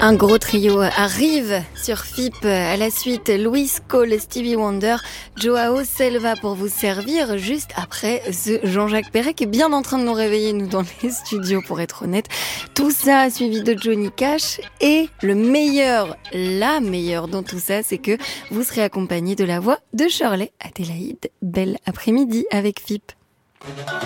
Un gros trio arrive sur FIP à la suite. Louis Cole, Stevie Wonder, Joao Selva pour vous servir juste après ce Jean-Jacques Perret qui est bien en train de nous réveiller, nous, dans les studios, pour être honnête. Tout ça suivi de Johnny Cash. Et le meilleur, la meilleure dans tout ça, c'est que vous serez accompagné de la voix de Shirley Adélaïde. Bel après-midi avec FIP.